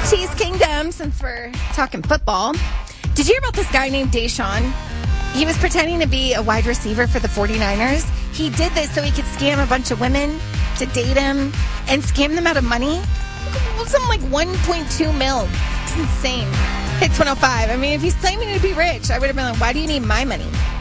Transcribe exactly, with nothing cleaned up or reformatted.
Cheese Kingdom, since we're talking football. Did you hear about this guy named Deshaun? He was pretending to be a wide receiver for the 49ers. He did this so he could scam a bunch of women to date him and scam them out of money. Something like one point two mil. It's insane. Hits one oh five. I mean, if he's claiming to be rich, I would have been like, why do you need my money?